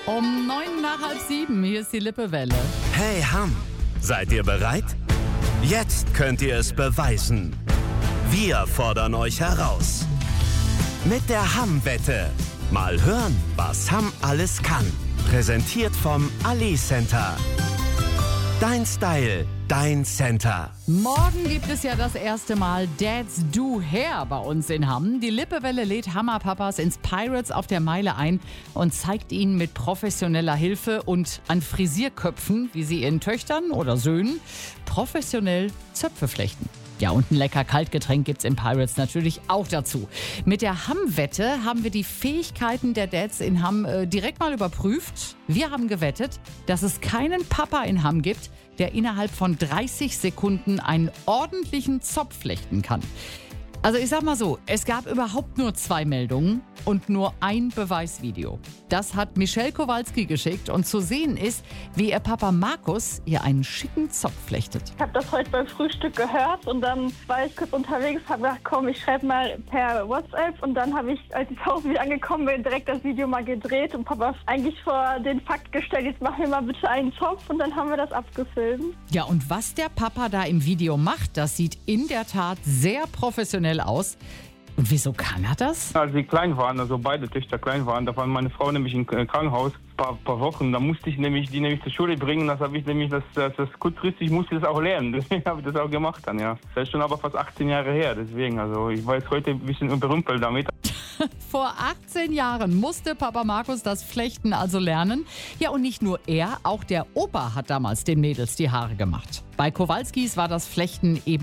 Um 6:09, hier ist die Lippewelle. Hey Hamm, seid ihr bereit? Jetzt könnt ihr es beweisen. Wir fordern euch heraus. Mit der Hamm-Wette. Mal hören, was Hamm alles kann. Präsentiert vom Ali Center. Dein Style, dein Center. Morgen gibt es ja das erste Mal Dad's Do Hair bei uns in Hamm. Die Lippewelle lädt Hammerpapas ins Pirates auf der Meile ein und zeigt ihnen mit professioneller Hilfe und an Frisierköpfen, wie sie ihren Töchtern oder Söhnen professionell Zöpfe flechten. Ja, und ein lecker Kaltgetränk gibt's im Pirates natürlich auch dazu. Mit der Hamm-Wette haben wir die Fähigkeiten der Dads in Hamm direkt mal überprüft. Wir haben gewettet, dass es keinen Papa in Hamm gibt, der innerhalb von 30 Sekunden einen ordentlichen Zopf flechten kann. Also ich sag mal so, es gab überhaupt nur 2 Meldungen und nur ein Beweisvideo. Das hat Michelle Kowalski geschickt und zu sehen ist, wie ihr Papa Markus ihr einen schicken Zopf flechtet. Ich habe das heute beim Frühstück gehört und dann war ich kurz unterwegs, habe gedacht, komm, ich schreibe mal per WhatsApp und dann habe ich, als ich zu Hause wieder angekommen bin, direkt das Video mal gedreht und Papa eigentlich vor den Fakt gestellt, jetzt mach mir mal bitte einen Zopf und dann haben wir das abgefilmt. Ja, und was der Papa da im Video macht, das sieht in der Tat sehr professionell aus. Und wieso kann er das? Als sie klein waren, also beide Töchter klein waren, da war meine Frau nämlich im Krankenhaus ein paar Wochen. Da musste ich die zur Schule bringen. Das habe ich nämlich, das kurzfristig musste ich das auch lernen. Deswegen habe ich das auch gemacht dann, ja. Das ist schon aber fast 18 Jahre her, deswegen. Also ich war jetzt heute ein bisschen überrumpelt damit. Vor 18 Jahren musste Papa Markus das Flechten also lernen. Ja, und nicht nur er, auch der Opa hat damals den Mädels die Haare gemacht. Bei Kowalskis war das Flechten eben